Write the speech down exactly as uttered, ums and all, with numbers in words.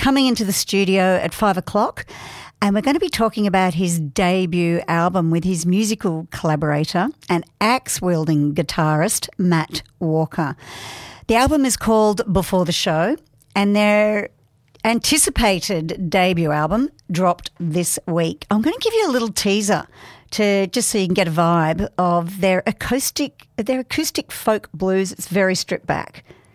coming into the studio at five o'clock, and we're going to be talking about his debut album with his musical collaborator and axe-wielding guitarist, Matt Walker. The album is called Before the Show, and their anticipated debut album dropped this week. I'm going to give you a little teaser to just so you can get a vibe of their acoustic, their acoustic folk blues. It's very stripped back.